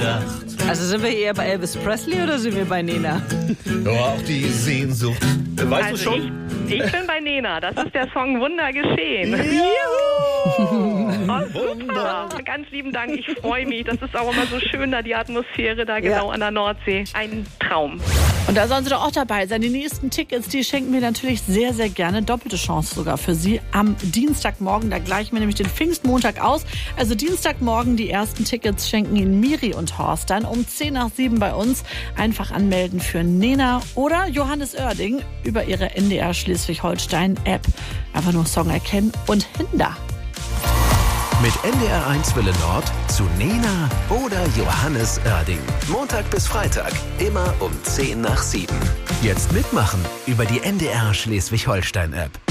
Nacht. Also sind wir eher bei Elvis Presley oder sind wir bei Nena? Ja, auch die Sehnsucht. Weißt Also du schon? Ich bin bei Nena. Das ist der Song Wunder geschehen. Oh, super. Ganz lieben Dank. Ich freue mich. Das ist auch immer so schön da, die Atmosphäre da genau an der Nordsee. Ein Traum. Und da sollen Sie doch auch dabei sein. Die nächsten Tickets, die schenken wir natürlich sehr, sehr gerne. Doppelte Chance sogar für Sie am Dienstagmorgen. Da gleichen wir nämlich den Pfingstmontag aus. Also Dienstagmorgen die ersten Tickets schenken Ihnen Miri und Horst dann um 6:50 bei uns. Einfach anmelden für Nena oder Johannes Oerding über Ihre NDR Schleswig-Holstein-App. Einfach nur Song erkennen und hin da. Mit NDR1 Welle Nord zu Nena oder Johannes Oerding. Montag bis Freitag, immer um 6:50. Jetzt mitmachen über die NDR Schleswig-Holstein-App.